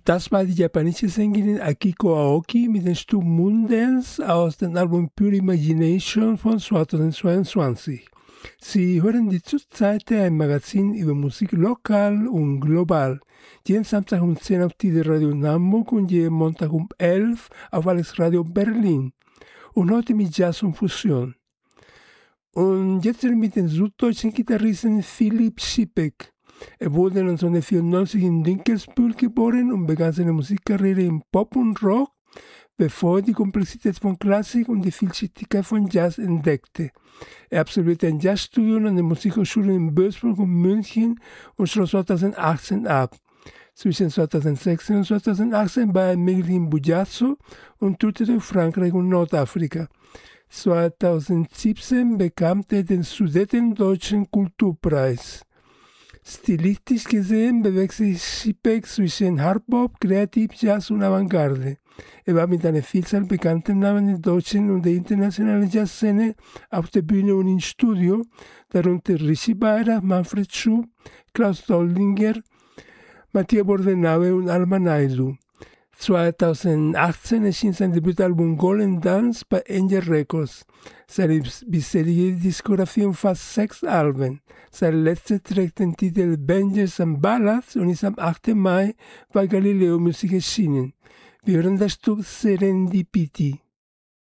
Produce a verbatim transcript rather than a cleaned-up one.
Das war die japanische Sängerin Akiko Aoki mit dem Stück Moondance aus dem Album Pure Imagination von zweitausendzweiundzwanzig. Sie hören die Zurzeit ein Magazin über Musik lokal und global. Jeden Samstag um zehn auf Tide Radio in Hamburg und jeden Montag um elf auf Alex Radio Berlin. Und heute mit Jazz und Fusion. Und jetzt mit dem süddeutschen Gitarristen Philipp Schipek. Er wurde neunzehnhundertvierundneunzig in Dinkelsbühl geboren und begann seine Musikkarriere im Pop und Rock, bevor er die Komplexität von Klassik und die Vielschichtigkeit von Jazz entdeckte. Er absolvierte ein Jazzstudium an den Musikhochschulen in Würzburg und München und schloss zweitausendachtzehn ab. Zwischen zweitausendsechzehn und zweitausendachtzehn war er Mitglied in Bujazzo und tourte durch Frankreich und Nordafrika. zweitausendsiebzehn bekam er den Sudetendeutschen Kulturpreis. Stilistisch gesehen bewegt sich Schipek zwischen Hardbop, Kreativ, Jazz und Avantgarde. Er war mit einer Vielzahl bekannter Namen der deutschen und der internationalen Jazzszene auf der Bühne und im Studio, darunter Richie Beirach, Manfred Schub, Klaus Doldinger, Mattia Bordenave und Alma Naidoo. zweitausendachtzehn erschien sein Debütalbum Golden Dance bei Angel Records. Seine bisherige Diskografie umfasst sechs Alben. Sein letzter trägt den Titel Bangers and Ballads und ist am achten Mai bei Galileo Musik erschienen. Wir hören das Stück Serendipity.